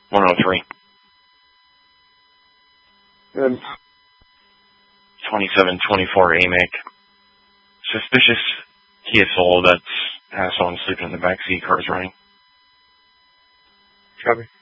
103. Good. 2724 AMAC. Suspicious Kia Soul that has someone sleeping in the back seat, car's running. Copy.